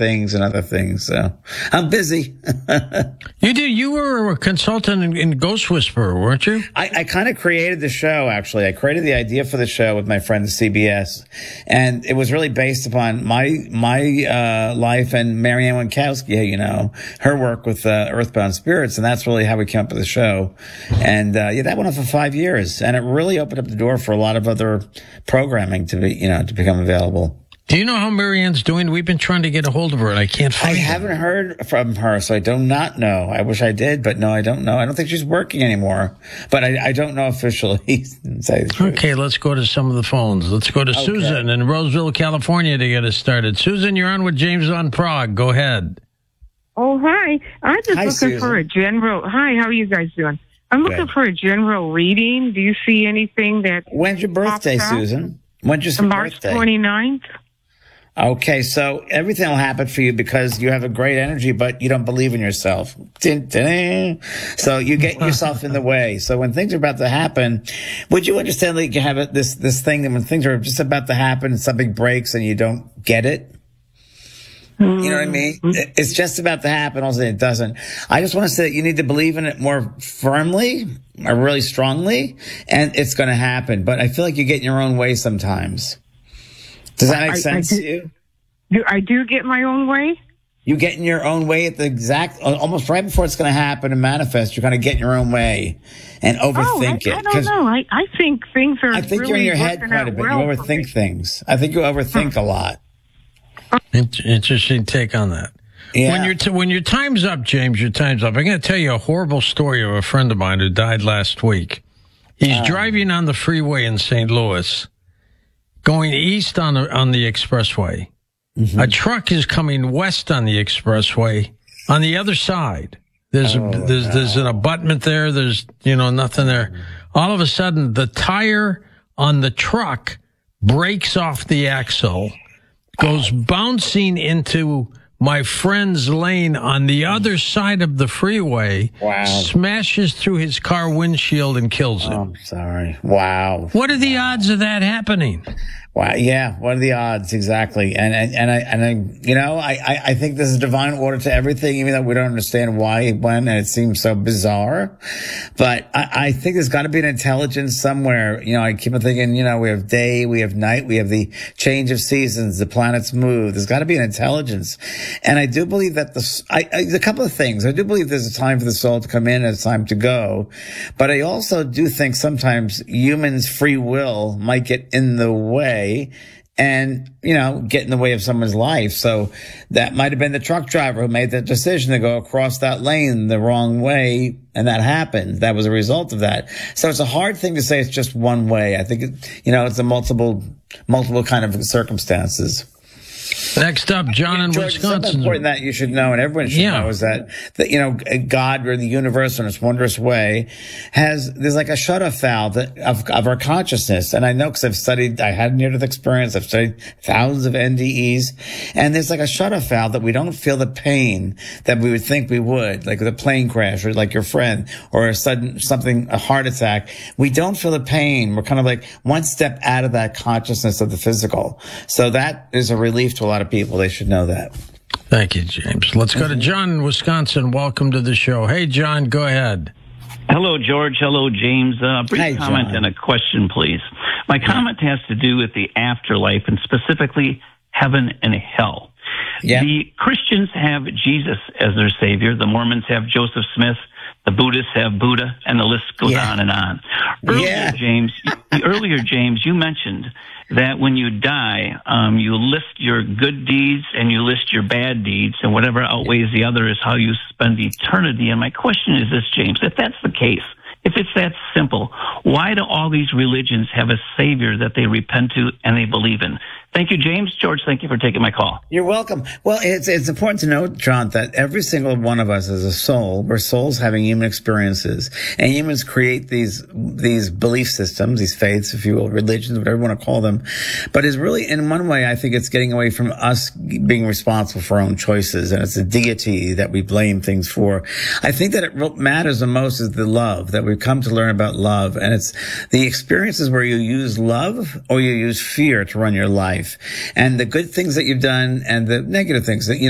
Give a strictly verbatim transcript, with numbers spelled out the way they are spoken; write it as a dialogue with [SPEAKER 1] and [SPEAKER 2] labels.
[SPEAKER 1] things and other things. So I'm busy.
[SPEAKER 2] You did. You were a consultant in, in Ghost Whisperer, weren't you?
[SPEAKER 1] I, I kind of created the show, actually. I created the idea for the show with my friend at C B S. And it was really based upon my my uh, life and Marianne Winkowski, you know, her work with uh, Earthbound Spirits. And that's really how we came up with the show. And uh, yeah, that went on for five years. And it really opened up the door for a lot of other programming to be, you know, to become available.
[SPEAKER 2] Do you know how Marianne's doing? We've been trying to get a hold of her, and I can't find
[SPEAKER 1] I
[SPEAKER 2] her.
[SPEAKER 1] haven't heard from her, so I do not know. I wish I did, but no, I don't know. I don't think she's working anymore, but I, I don't know officially. Say the truth.
[SPEAKER 2] Okay, let's go to some of the phones. Let's go to
[SPEAKER 1] Okay.
[SPEAKER 2] Susan in Roseville, California to get us started. Susan, you're on with James on Prague. Go ahead.
[SPEAKER 3] Oh, hi. I'm just
[SPEAKER 1] Hi,
[SPEAKER 3] looking
[SPEAKER 1] Susan.
[SPEAKER 3] for a general. Hi, how are you guys doing? I'm looking
[SPEAKER 1] Good.
[SPEAKER 3] for a general reading. Do you see anything that
[SPEAKER 1] When's your birthday,
[SPEAKER 3] pops out?
[SPEAKER 1] Susan? When's your
[SPEAKER 3] March
[SPEAKER 1] birthday?
[SPEAKER 3] twenty-ninth?
[SPEAKER 1] Okay, so everything will happen for you because you have a great energy, but you don't believe in yourself. Dun, dun. So you get yourself in the way. So when things are about to happen, would you understand that you have it, this this thing that when things are just about to happen and something breaks and you don't get it? You know what I mean? It- It's just about to happen, also it doesn't. I just want to say that you need to believe in it more firmly or really strongly, and it's going to happen. But I feel like you get in your own way sometimes. Does that make
[SPEAKER 3] I- I
[SPEAKER 1] sense
[SPEAKER 3] do-
[SPEAKER 1] to you?
[SPEAKER 3] Do I do get my own way?
[SPEAKER 1] You get in your own way at the exact, almost right before it's going to happen and manifest. You're going to get in your own way and overthink
[SPEAKER 3] oh, I,
[SPEAKER 1] it.
[SPEAKER 3] I don't know. I, I think things are
[SPEAKER 1] I think
[SPEAKER 3] really
[SPEAKER 1] you're in your head
[SPEAKER 3] working
[SPEAKER 1] quite
[SPEAKER 3] out
[SPEAKER 1] a bit.
[SPEAKER 3] well
[SPEAKER 1] You
[SPEAKER 3] for
[SPEAKER 1] overthink
[SPEAKER 3] me.
[SPEAKER 1] things. I think you overthink a lot.
[SPEAKER 2] Int- Interesting take on that.
[SPEAKER 1] Yeah.
[SPEAKER 2] When your t- when your time's up, James, your time's up. I'm going to tell you a horrible story of a friend of mine who died last week. He's
[SPEAKER 1] Oh.
[SPEAKER 2] driving on the freeway in Saint Louis, going east on the, on the expressway.
[SPEAKER 1] Mm-hmm.
[SPEAKER 2] A truck is coming west on the expressway. On the other side, there's
[SPEAKER 1] Oh,
[SPEAKER 2] a, there's there's an abutment there. There's you know nothing there. All of a sudden, the tire on the truck breaks off the axle, goes bouncing into my friend's lane on the other side of the freeway,
[SPEAKER 1] Wow.
[SPEAKER 2] smashes through his car windshield and kills him.
[SPEAKER 1] I'm sorry. Wow.
[SPEAKER 2] What are the odds of that happening?
[SPEAKER 1] Wow. Yeah. What are the odds? Exactly. And, and, and I, and I, you know, I, I, I think there's a divine order to everything, even though we don't understand why, when, and it seems so bizarre. But I, I think there's got to be an intelligence somewhere. You know, I keep on thinking, you know, we have day, we have night, we have the change of seasons, the planets move. There's got to be an intelligence. And I do believe that the, I, I, a couple of things. I do believe there's a time for the soul to come in and a time to go. But I also do think sometimes humans' free will might get in the way and, you know, get in the way of someone's life. So that might have been the truck driver who made that decision to go across that lane the wrong way. And that happened. That was a result of that. So it's a hard thing to say it's just one way. I think, it, you know, it's a multiple, multiple kind of circumstances.
[SPEAKER 2] Next up, John in
[SPEAKER 1] George, something
[SPEAKER 2] Wisconsin.
[SPEAKER 1] important that you should know, and everyone should
[SPEAKER 2] Yeah.
[SPEAKER 1] know, is that, that, you know, God or the universe in its wondrous way has, there's like a shut-off valve that, of, of our consciousness. And I know because I've studied, I had near-death experience, I've studied thousands of N D Es, and there's like a shut-off valve that we don't feel the pain that we would think we would, like with a plane crash or like your friend or a sudden something, a heart attack. We don't feel the pain. We're kind of like one step out of that consciousness of the physical. So that is a relief to a lot of people. They should know that.
[SPEAKER 2] Thank you, James. Let's go to John in Wisconsin. Welcome to the show. Hey, John, go ahead.
[SPEAKER 4] Hello, George. Hello, James. Uh, brief
[SPEAKER 1] Hi,
[SPEAKER 4] comment
[SPEAKER 1] John.
[SPEAKER 4] and a question, please. My comment has to do with the afterlife and specifically heaven and hell.
[SPEAKER 1] Yeah.
[SPEAKER 4] The Christians have Jesus as their savior. The Mormons have Joseph Smith. The Buddhists have Buddha, and the list goes
[SPEAKER 1] Yeah.
[SPEAKER 4] on and on. Earlier,
[SPEAKER 1] Yeah.
[SPEAKER 4] James, earlier, James, you mentioned that when you die, um, you list your good deeds and you list your bad deeds, and whatever outweighs the other is how you spend eternity. And my question is this, James, if that's the case, if it's that simple, why do all these religions have a savior that they repent to and they believe in? Thank you, James. George, thank you for taking my call.
[SPEAKER 1] You're welcome. Well, it's it's important to note, John, that every single one of us is a soul. We're souls having human experiences, and humans create these these belief systems, these faiths, if you will, religions, whatever you want to call them. But it's really, in one way, I think it's getting away from us being responsible for our own choices, and it's a deity that we blame things for. I think that it matters the most is the love, that we've come to learn about love, and it's the experiences where you use love or you use fear to run your life. And the good things that you've done and the negative things that, you know,